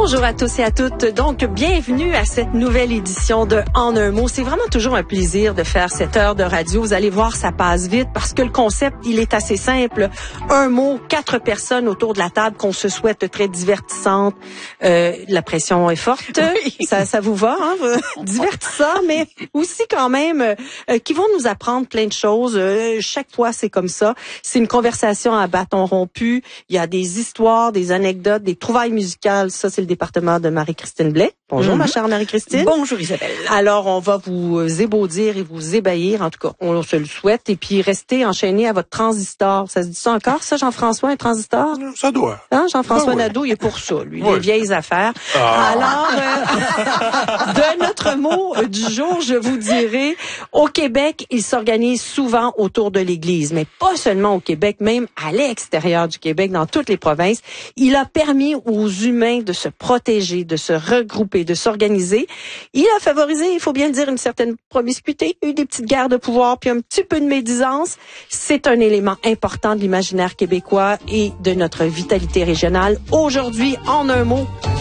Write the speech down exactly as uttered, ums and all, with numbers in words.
Bonjour à tous et à toutes. Donc, bienvenue à cette nouvelle édition de En un mot. C'est vraiment toujours un plaisir de faire cette heure de radio. Vous allez voir, ça passe vite parce que le concept, il est assez simple. Un mot, quatre personnes autour de la table qu'on se souhaite très divertissantes. Euh, la pression est forte. Oui. Ça, ça vous va, hein? Divertissant, mais aussi quand même euh, qui vont nous apprendre plein de choses. Euh, chaque fois, c'est comme ça. C'est une conversation à bâton rompu. Il y a des histoires, des anecdotes, des trouvailles musicales. Ça, c'est le département de Marie-Christine Blais. Bonjour, mm-hmm. ma chère Marie-Christine. Bonjour, Isabelle. Alors, on va vous ébaudir et vous ébahir. En tout cas, on se le souhaite. Et puis, restez enchaînés à votre transistor. Ça se dit ça encore, ça, Jean-François, un transistor? Ça doit. Hein, Jean-François ah, oui. Nadeau, il est pour ça, lui. Oui. Les vieilles affaires. Ah. Alors, euh, de notre mot du jour, je vous dirai, au Québec, il s'organise souvent autour de l'Église. Mais pas seulement au Québec, même à l'extérieur du Québec, dans toutes les provinces. Il a permis aux humains de se protéger, de se regrouper, de s'organiser. Il a favorisé, il faut bien le dire, une certaine promiscuité, eu des petites guerres de pouvoir, puis un petit peu de médisance. C'est un élément important de l'imaginaire québécois et de notre vitalité régionale. Aujourd'hui, en un mot,